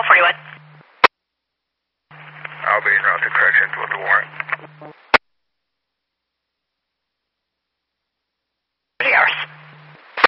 1241. I'll be en route to corrections with the warrant.